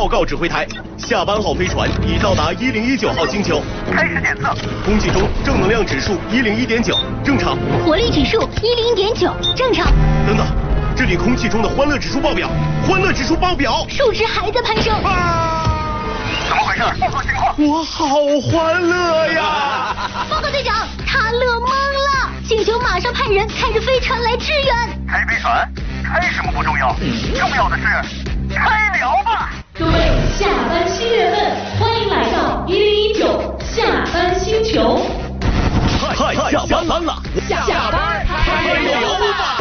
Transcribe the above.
报告指挥台，下班号飞船已到达1019号星球， 开始检测。 空气中正能量指数101.9，正常。 活力指数101.9，正常。 等等，这里空气中的欢乐指数爆表，欢乐指数爆表， 数值还在攀升。 怎么回事？报告情况。 我好欢乐呀！ 报告队长，他乐懵了，星球马上派人开着飞船来支援。 开飞船？开什么不重要，重要的是开聊吧。 各位下班新人们，欢迎来到1019下班星球。 嗨，下班了， 下班开聊吧。